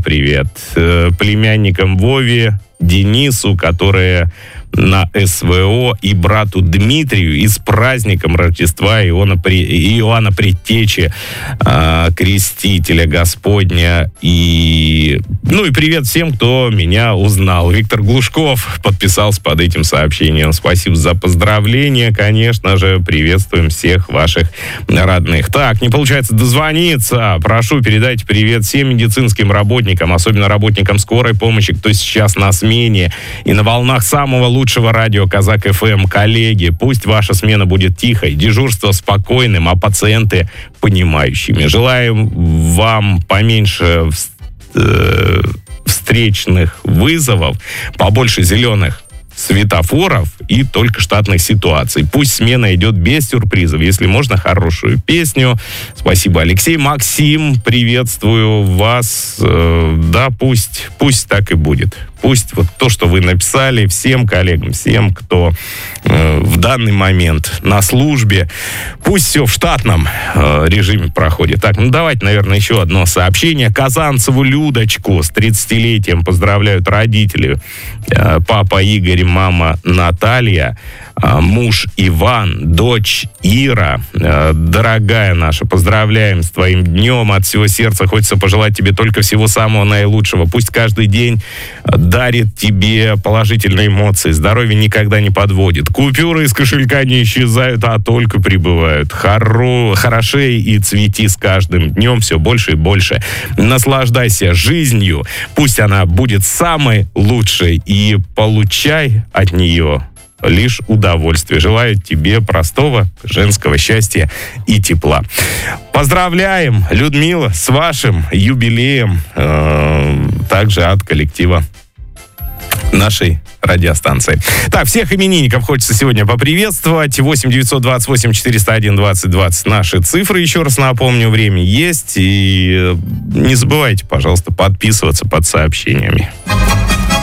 привет. Племянникам Вове, Денису, которые на СВО, и брату Дмитрию, и с праздником Рождества Иоанна Предтечи, Крестителя Господня. И привет всем, кто меня узнал. Виктор Глушков подписался под этим сообщением. Спасибо за поздравления, конечно же. Приветствуем всех ваших родных. Так, не получается дозвониться. Прошу, передайте привет всем медицинским работникам, особенно работникам скорой помощи, кто сейчас на смене и на волнах самого лучшего радио Казак ФМ. Коллеги, пусть ваша смена будет тихой, дежурство спокойным, а пациенты понимающими. Желаем вам поменьше встречных вызовов, побольше зеленых светофоров и только штатных ситуаций. Пусть смена идет без сюрпризов. Если можно, хорошую песню. Спасибо, Алексей. Максим, приветствую вас. Да, пусть так и будет. Пусть вот то, что вы написали, всем коллегам, всем, кто в данный момент на службе, пусть все в штатном режиме проходит. Так, давайте, наверное, еще одно сообщение. Казанцеву Людочку с 30-летием поздравляют родители. Папа Игорь, мама Наталья, муж Иван, дочь Ира. Дорогая наша, поздравляем с твоим днем. От всего сердца хочется пожелать тебе только всего самого наилучшего. Пусть каждый день дарит тебе положительные эмоции. Здоровье никогда не подводит. Купюры из кошелька не исчезают, а только прибывают. Хорошей и цвети с каждым днем все больше и больше. Наслаждайся жизнью. Пусть она будет самой лучшей. И получай от нее лишь удовольствие. Желаю тебе простого женского счастья и тепла. Поздравляем, Людмила, с вашим юбилеем. Также от коллектива нашей радиостанции. Так, всех именинников хочется сегодня поприветствовать. 8 928 401 20 20 наши цифры, еще раз напомню, время есть. И не забывайте, пожалуйста, подписываться под сообщениями.